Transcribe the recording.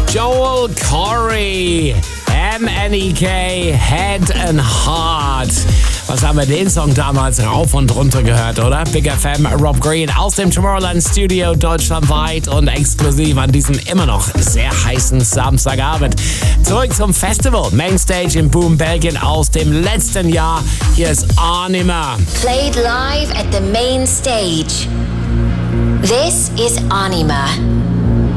Joel Corey, MNEK, Head and Heart. Was haben wir den Song damals rauf und runter gehört, oder? Big FM, Rob Green aus dem Tomorrowland Studio deutschlandweit und exklusiv an diesem immer noch sehr heißen Samstagabend. Zurück zum Festival. Mainstage in Boom, Belgien aus dem letzten Jahr. Hier ist Anima. Played live at the main stage. This is Anima.